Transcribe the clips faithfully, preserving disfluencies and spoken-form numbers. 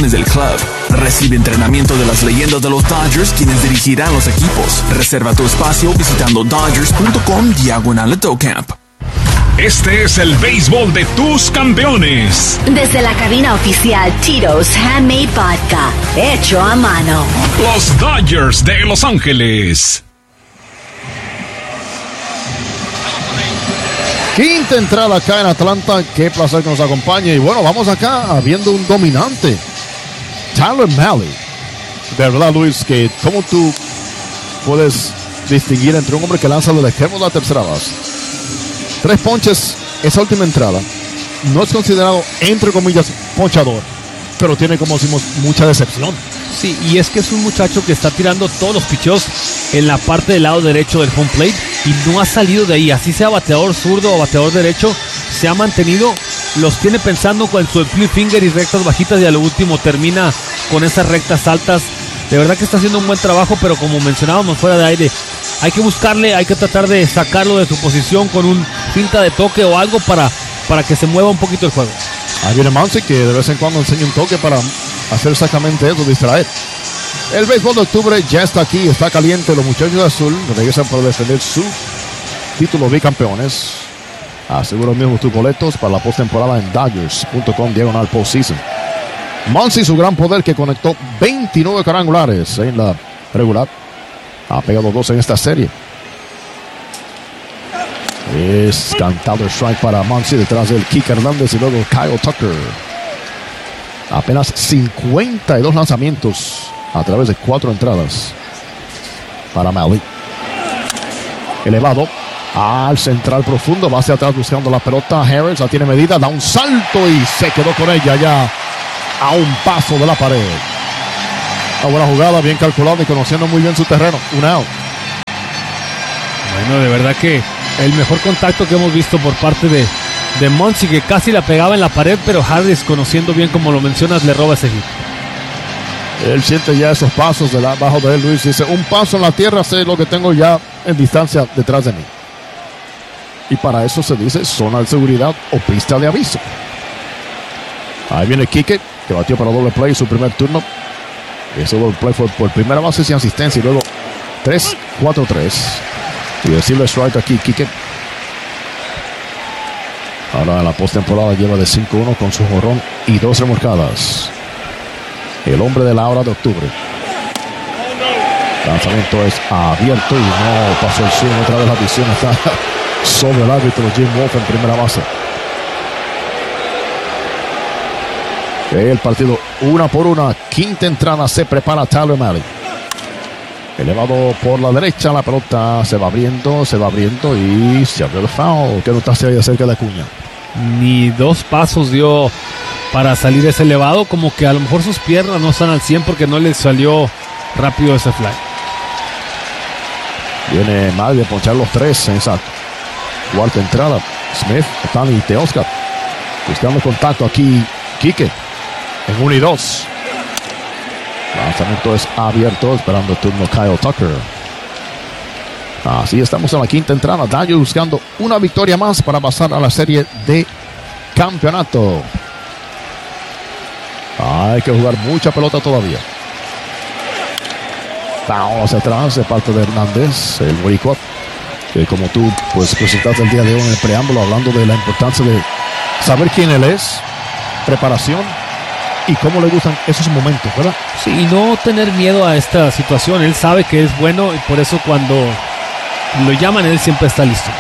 instalaciones del club. Recibe entrenamiento de las leyendas de los Dodgers, quienes dirigirán los equipos. Reserva tu espacio visitando dodgers punto com diagonal AutoCamp. Este es el béisbol de tus campeones. Desde la cabina oficial Tito's Handmade Vodka, hecho a mano. Los Dodgers de Los Ángeles. Quinta entrada acá en Atlanta. Qué placer que nos acompañe. Y bueno, vamos acá viendo un dominante, Tyler Mahle. De verdad, Luis, que cómo tú puedes distinguir entre un hombre que lanza del extremo de la tercera base. Tres ponches esa última entrada. No es considerado, entre comillas, ponchador, pero tiene, como decimos, mucha decepción. Sí, y es que es un muchacho que está tirando todos los picheos en la parte del lado derecho del home plate y no ha salido de ahí. Así sea bateador zurdo o bateador derecho, se ha mantenido, los tiene pensando con su split finger y rectas bajitas, y a lo último termina con esas rectas altas. De verdad que está haciendo un buen trabajo, pero como mencionábamos fuera de aire, hay que buscarle, hay que tratar de sacarlo de su posición con un pinta de toque o algo para, para que se mueva un poquito el juego. Ahí viene Muncy, que de vez en cuando enseña un toque para hacer exactamente eso, distraer. El béisbol de octubre ya está aquí, está caliente. Los muchachos de azul regresan para defender su título bicampeones. Asegura mismo tus boletos para la postemporada en dodgers punto com diagonal postseason. Muncy, su gran poder, que conectó veintinueve cuadrangulares en la regular, ha pegado dos en esta serie. Es cantado el strike para Muncy, detrás del Kike Hernández y luego Kyle Tucker. Apenas cincuenta y dos lanzamientos a través de cuatro entradas para Mahle. Elevado al central profundo, va hacia atrás buscando la pelota. Harris la tiene medida, da un salto y se quedó con ella ya a un paso de la pared. Una buena jugada, bien calculada y conociendo muy bien su terreno. Un out. Bueno, de verdad que el mejor contacto que hemos visto por parte de, de Muncy, que casi la pegaba en la pared, pero Harris, conociendo bien como lo mencionas, le roba ese hit. Él siente ya esos pasos de la, abajo de él. Luis dice, un paso en la tierra, sé lo que tengo ya en distancia detrás de mí. Y para eso se dice zona de seguridad o pista de aviso. Ahí viene Kike, que batió para doble play en su primer turno. Ese doble play fue por primera base sin asistencia y luego tres cuatro tres. Y decirle strike aquí, Kike. Ahora en la postemporada lleva de cinco uno con su jonrón y dos remolcadas. El hombre de la hora de octubre. El lanzamiento es abierto y no pasó el swing. Otra vez la visión está sobre el árbitro Jim Wolf en primera base. El partido una por una. Quinta entrada, se prepara Tyler Mahle. Elevado por la derecha, la pelota se va abriendo, se va abriendo y se abrió el foul. ¿Qué notaste ahí acerca de Acuña? Ni dos pasos dio para salir ese elevado, como que a lo mejor sus piernas no están al cien porque no le salió rápido ese fly. Viene Mahle a ponchar los tres en esa cuarta entrada. Smith, Otani y Teoscar buscando contacto aquí. Kike en uno y dos. Lanzamiento es abierto, esperando el turno Kyle Tucker. Así estamos en la quinta entrada. Dodgers buscando una victoria más para pasar a la serie de campeonato. Hay que jugar mucha pelota todavía. Foul hacia atrás de parte de Hernández, el boricua, que como tú pues presentaste el día de hoy en el preámbulo, hablando de la importancia de saber quién él es, preparación y cómo le gustan esos momentos, ¿verdad? Sí, y no tener miedo a esta situación. Él sabe que es bueno y por eso cuando lo llaman él siempre está listo.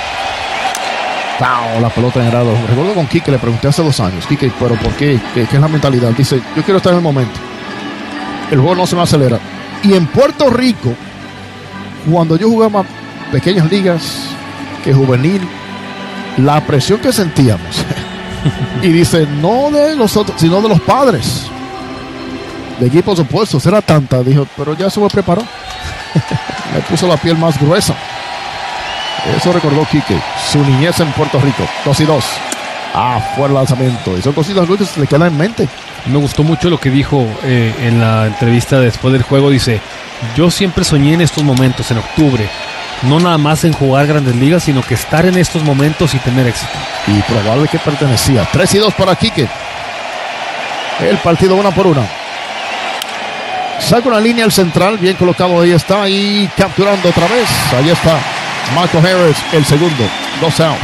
Wow, la pelota en grado. Recuerdo con Kike, le pregunté hace dos años, Kike, pero ¿por qué? ¿Qué, qué es la mentalidad? Dice, yo quiero estar en el momento. El juego no se me acelera. Y en Puerto Rico, cuando yo jugaba pequeñas ligas, que juvenil, la presión que sentíamos, y dice, no de los otros, sino de los padres, de equipos opuestos, era tanta, dijo, pero ya se me preparó. Me puso la piel más gruesa. Eso recordó Kike, su niñez en Puerto Rico. Dos y dos. Ah, fue el lanzamiento. Y son cositas que se le quedan en mente. Me gustó mucho lo que dijo eh, en la entrevista después del juego. Dice, yo siempre soñé en estos momentos, en octubre. No nada más en jugar grandes ligas, sino que estar en estos momentos y tener éxito. Y probable que pertenecía. Tres y dos para Kike. El partido una por una. Saca una línea al central, bien colocado, ahí está, y capturando otra vez. Ahí está Michael Harris, el segundo, dos outs.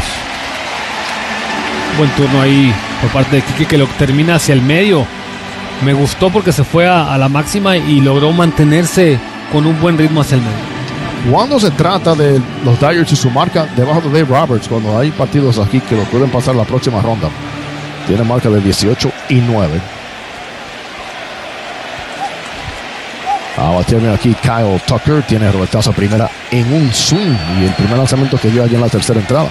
Buen turno ahí por parte de Kike, que lo termina hacia el medio. Me gustó porque se fue a, a la máxima y logró mantenerse con un buen ritmo hacia el medio. Cuando se trata de los Dodgers y su marca debajo de Dave Roberts, cuando hay partidos aquí que lo pueden pasar la próxima ronda, tiene marca de dieciocho y nueve. Ahora tiene aquí Kyle Tucker, tiene roletazo a primera en un swing y el primer lanzamiento que dio allá en la tercera entrada.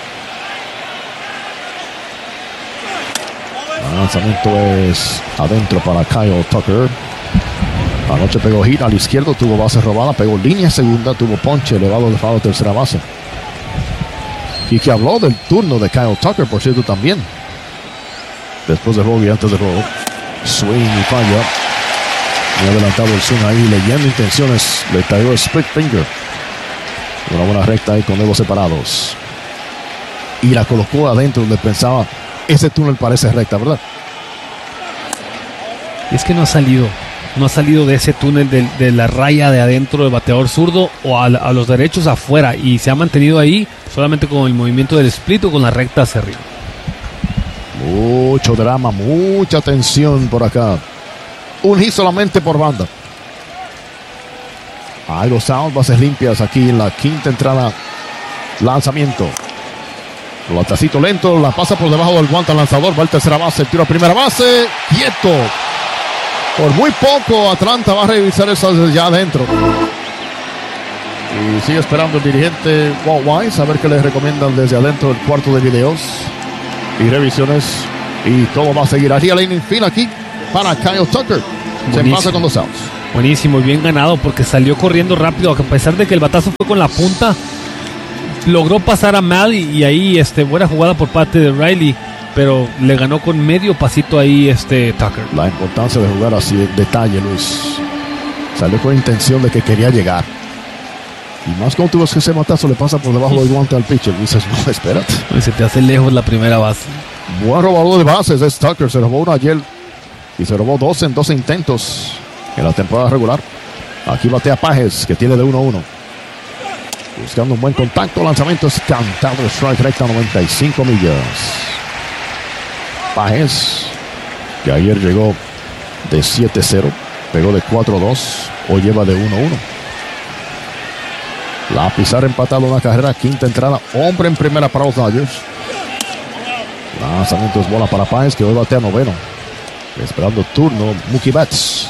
El lanzamiento es adentro para Kyle Tucker. Anoche pegó hit al izquierdo, tuvo base robada, pegó línea segunda, tuvo ponche elevado de foul tercera base. Y que habló del turno de Kyle Tucker, por cierto, también. Después del juego y antes del juego. Swing y falla. Muy adelantado el swing ahí, leyendo intenciones. Le cayó el split finger. Una buena recta ahí con dedos separados. Y la colocó adentro donde pensaba, ese túnel parece recta, ¿verdad? Es que no ha salido. No ha salido de ese túnel de, de la raya de adentro del bateador zurdo o a, a los derechos afuera. Y se ha mantenido ahí solamente con el movimiento del split o con la recta hacia arriba. Mucho drama, mucha tensión por acá. Un hit solamente por banda. Hay los outs, bases limpias aquí en la quinta entrada. Lanzamiento. Batacito lento, la pasa por debajo del guante al lanzador. Va el tercera base, el tiro a primera base. Quieto. Por muy poco, Atlanta va a revisar eso desde ya adentro. Y sigue esperando el dirigente Walt Weiss a ver qué les recomiendan desde adentro del cuarto de videos y revisiones. Y todo va a seguir. Haría la infield aquí para Kyle Tucker. Se empata con dos outs. Buenísimo y bien ganado porque salió corriendo rápido. A pesar de que el batazo fue con la punta, logró pasar a Mal y, y ahí este, buena jugada por parte de Riley. Pero le ganó con medio pasito ahí este Tucker. La importancia de jugar así en detalle, Luis. Salió con intención de que quería llegar. Y más cuando tú ves que ese matazo le pasa por debajo del guante al pitcher. Dices, no, espérate. Y se te hace lejos la primera base. Buen robador de bases es Tucker. Se robó una ayer y se robó dos en doce intentos en la temporada regular. Aquí batea Pages, que tiene de uno a uno. Buscando un buen contacto. Lanzamiento es cantado. Strike recta noventa y cinco millas. Pages, que ayer llegó de siete cero, pegó de cuatro dos, hoy lleva de uno uno. La pizarra empatado una carrera, quinta entrada, hombre en primera para los Dodgers. Lanzamiento es bola para Pages, que hoy batea noveno. Esperando turno, Mookie Betts.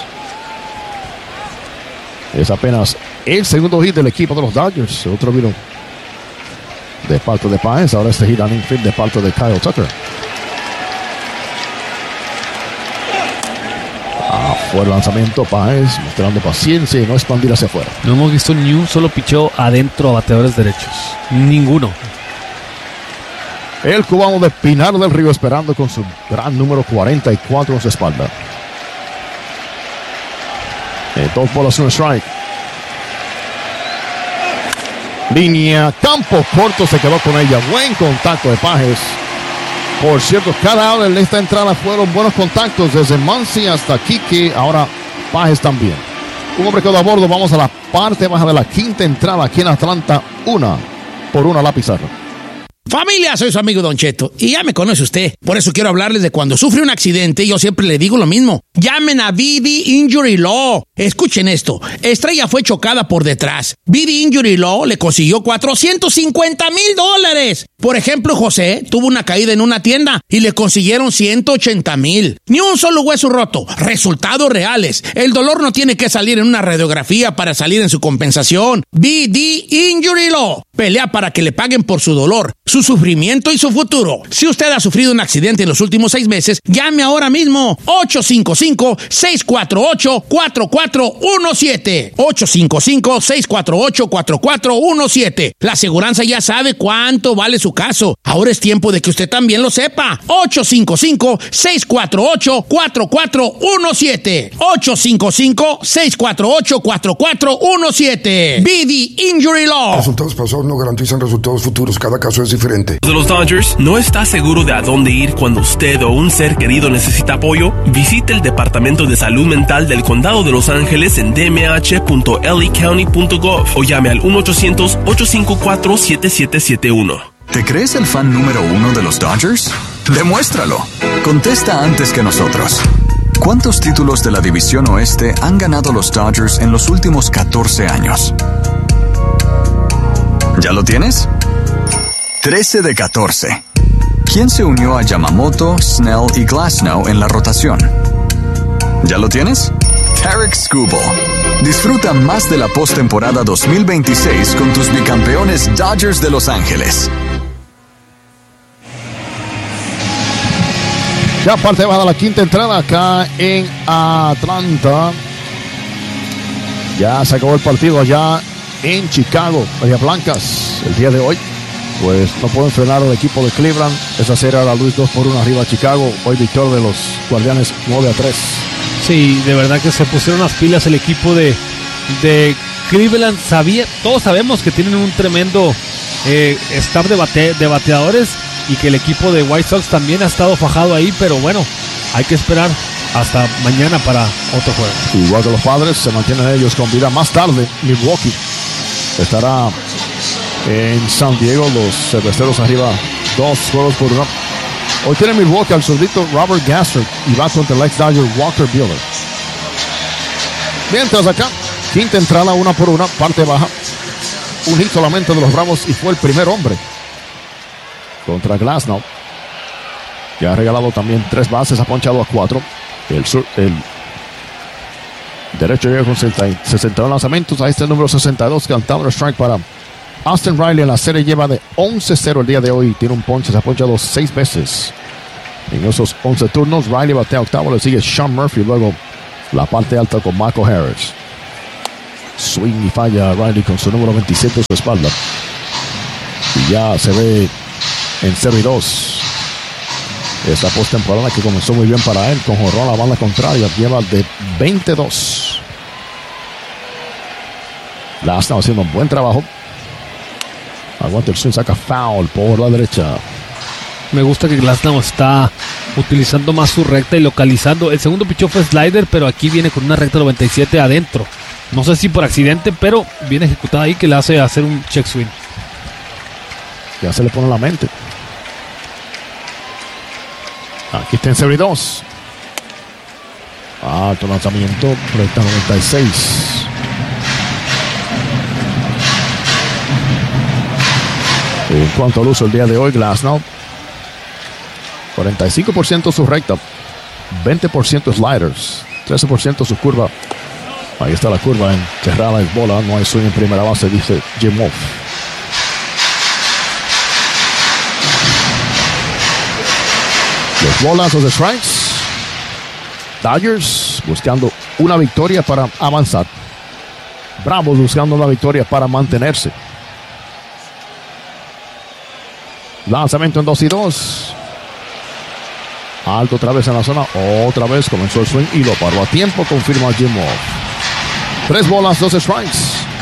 Es apenas el segundo hit del equipo de los Dodgers. Otro vino de parte de Pages, ahora este hit al infield de parte de Kyle Tucker. Fue el lanzamiento, Páez mostrando paciencia y no expandir hacia afuera. No hemos visto ni un solo picheo adentro a bateadores derechos. Ninguno. El cubano de Pinar del Río esperando con su gran número cuarenta y cuatro en su espalda. Eh, dos bolas, un strike. Línea, campo corto, se quedó con ella. Buen contacto de Páez. Por cierto, cada hora en esta entrada fueron buenos contactos desde Muncy hasta Kike. Ahora Pages también. Un hombre quedó a bordo. Vamos a la parte baja de la quinta entrada aquí en Atlanta. Una por una la pizarra. Familia, soy su amigo Don Cheto y ya me conoce usted. Por eso quiero hablarles de cuando sufre un accidente. Yo siempre le digo lo mismo. Llamen a B D Injury Law. Escuchen esto. Estrella fue chocada por detrás. B D Injury Law le consiguió cuatrocientos cincuenta mil dólares. Por ejemplo, José tuvo una caída en una tienda y le consiguieron ciento ochenta mil. Ni un solo hueso roto. Resultados reales. El dolor no tiene que salir en una radiografía para salir en su compensación. B D Injury Law. Pelea para que le paguen por su dolor, su sufrimiento y su futuro. Si usted ha sufrido un accidente en los últimos seis meses, llame ahora mismo. ocho cinco cinco, seis cuatro ocho, cuatro cuatro uno siete. ocho cinco cinco, seis cuatro ocho, cuatro cuatro uno siete. La aseguranza ya sabe cuánto vale su caso. Ahora es tiempo de que usted también lo sepa. ocho cinco cinco, seis cuatro ocho, cuatro cuatro uno siete. ocho cinco cinco, seis cuatro ocho, cuatro cuatro uno siete. B D Injury Law. Resultados pasados pasado no garantizan resultados futuros. Cada caso es diferente. De los Dodgers, ¿no está seguro de a dónde ir cuando usted o un ser querido necesita apoyo? Visite el Departamento de Salud Mental del Condado de Los Ángeles en d m h punto l a county punto gov o llame al uno ochocientos, ocho cinco cuatro, siete siete siete uno. ¿Te crees el fan número uno de los Dodgers? Demuéstralo. Contesta antes que nosotros. ¿Cuántos títulos de la División Oeste han ganado los Dodgers en los últimos catorce años? ¿Ya lo tienes? trece de catorce. ¿Quién se unió a Yamamoto, Snell y Glasnow en la rotación? ¿Ya lo tienes? Tarik Skubal. Disfruta más de la postemporada dos mil veintiséis con tus bicampeones Dodgers de Los Ángeles. Ya parte baja la quinta entrada acá en Atlanta. Ya se acabó el partido allá en Chicago. Bahía Blancas, el día de hoy, pues no pueden frenar al equipo de Cleveland. Esa serie era Luis dos por uno arriba a Chicago. Hoy victoria de los Guardianes nueve a tres. Sí, de verdad que se pusieron las pilas el equipo de, de Cleveland. Sabía, todos sabemos que tienen un tremendo eh, staff de, bate, de bateadores y que el equipo de White Sox también ha estado fajado ahí, pero bueno, hay que esperar hasta mañana para otro juego. Igual que los Padres, se mantienen ellos con vida. Más tarde, Milwaukee estará en San Diego, los cerveceros arriba dos juegos por uno. Hoy tiene Milwaukee al zurdito Robert Gasser y va contra el ex Dodger Walker Buehler. Mientras acá, quinta entrada, una por una, parte baja. Un hit solamente de los Bravos y fue el primer hombre contra Glasnow, que ha regalado también tres bases, ha ponchado a cuatro. El, sur, el derecho llega con sesenta y uno lanzamientos. Ahí está el número sesenta y dos, cantado el strike para Austin Riley. En la serie lleva de once cero el día de hoy. Tiene un ponche, se ha ponchado seis veces en esos once turnos. Riley batea octavo, le sigue Sean Murphy. Luego la parte alta con Michael Harris. Swing y falla Riley con su número veintisiete en su espalda. Y ya se ve en cero y dos. Esta postemporada que comenzó muy bien para él, con jonrón a la banda contraria, lleva de veintidós. La está haciendo un buen trabajo. Aguanta el swing, saca foul por la derecha. Me gusta que Glasnow está utilizando más su recta y localizando. El segundo pichó fue slider, pero aquí viene con una recta noventa y siete adentro. No sé si por accidente, pero viene ejecutada ahí que le hace hacer un check swing. Ya se le pone en la mente. Aquí está en cero y dos. Alto lanzamiento, recta noventa y seis. En cuanto al uso el día de hoy, Glasnow, cuarenta y cinco por ciento su recta, veinte por ciento sliders, trece por ciento su curva. Ahí está la curva encerrada, es bola, no hay swing en primera base, dice Jim Wolf. Los bolas, los strikes. Dodgers buscando una victoria para avanzar. Bravos buscando una victoria para mantenerse. Lanzamiento en dos y dos. Alto otra vez en la zona. Otra vez comenzó el swing y lo paró a tiempo. Confirma Jim Wolf. Tres bolas, dos strikes.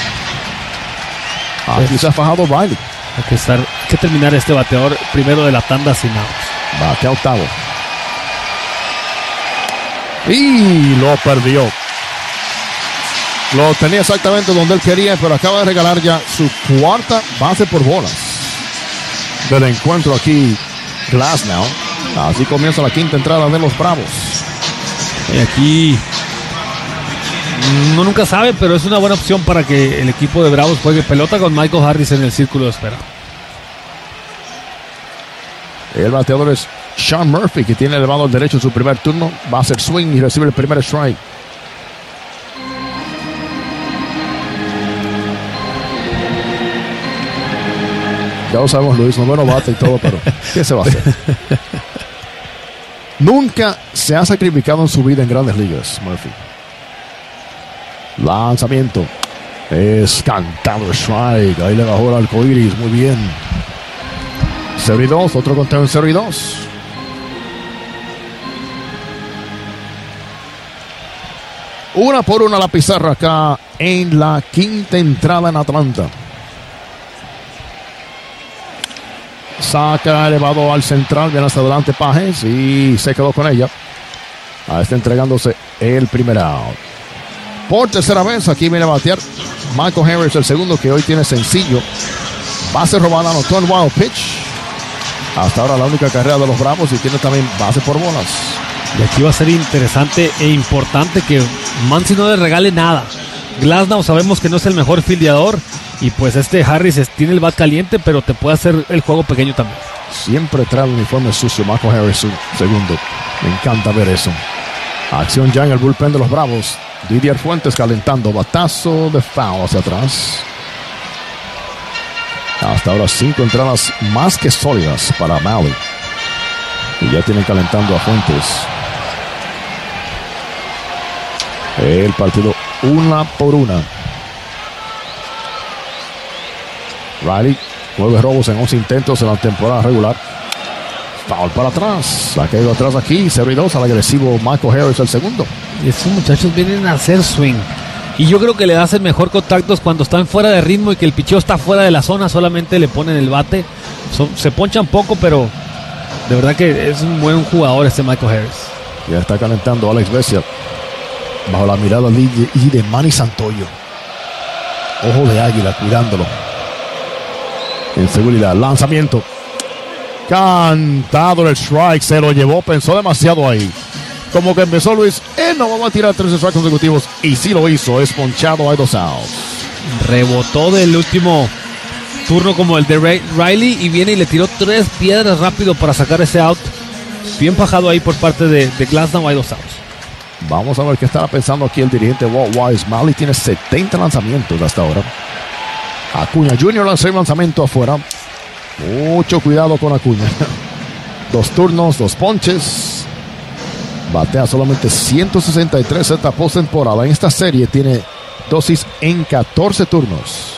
Aquí se ha fajado Riley. Hay que, estar, hay que terminar este bateador primero de la tanda sin outs. Batea octavo. Y lo perdió. Lo tenía exactamente donde él quería, pero acaba de regalar ya su cuarta base por bolas del encuentro aquí Glasnow. Así comienza la quinta entrada de los Bravos. Y aquí uno nunca sabe, pero es una buena opción para que el equipo de Bravos juegue pelota con Michael Harris en el círculo de espera. El bateador es Sean Murphy, que tiene elevado el derecho en su primer turno. Va a hacer swing y recibe el primer strike. Ya lo sabemos, Luis, no bueno bate y todo, pero ¿qué se va a hacer? Nunca se ha sacrificado en su vida en Grandes Ligas, Murphy. Lanzamiento. Es cantado strike. Ahí le bajó el arcoíris, muy bien. cero y dos, otro conteo en cero y dos. Una por una la pizarra acá en la quinta entrada en Atlanta. saca elevado al central, viene hasta adelante Pages y se quedó con ella. Ahí está entregándose el primer out. Por tercera vez aquí viene a batear Michael Harris, el segundo, que hoy tiene sencillo. Base robada, anotó en wild pitch. Hasta ahora la única carrera de los Bravos y tiene también base por bolas. Y aquí va a ser interesante e importante que Muncy no le regale nada. Glasnow sabemos que no es el mejor fildeador y pues este Harris es, tiene el bat caliente, pero te puede hacer el juego pequeño también. Siempre trae el uniforme sucio Michael Harris, su segundo. Me encanta ver eso. Acción ya en el bullpen de los Bravos. Didier Fuentes calentando, batazo de foul hacia atrás. Hasta ahora cinco entradas más que sólidas para Mahle. Y ya tienen calentando a Fuentes. El partido una por una. Riley, nueve robos en once intentos en la temporada regular. Foul para atrás. Ha caído atrás aquí. cero y dos al agresivo Michael Harris, el segundo. Y estos muchachos vienen a hacer swing. Y yo creo que le hacen mejor contactos cuando están fuera de ritmo y que el picheo está fuera de la zona. Solamente le ponen el bate. Son, se ponchan poco, pero de verdad que es un buen jugador este Michael Harris. Ya está calentando Alex Vesia. Bajo la mirada y de Manny Santoyo. Ojo de águila cuidándolo. En seguridad, lanzamiento. Cantado el strike, se lo llevó, pensó demasiado ahí. Como que empezó Luis, él no va a tirar tres strikes consecutivos. Y sí lo hizo, es ponchado, hay dos outs. Rebotó del último turno como el de Riley y viene y le tiró tres piedras rápido para sacar ese out. Bien bajado ahí por parte de, de Glasnow, hay dos outs. Vamos a ver qué estará pensando aquí el dirigente Walt Weiss. Mahle tiene setenta lanzamientos hasta ahora. Acuña junior lanzó el lanzamiento afuera. Mucho cuidado con Acuña. Dos turnos, dos ponches. Batea solamente ciento sesenta y tres, se tapó temporada. En esta serie tiene dosis en catorce turnos.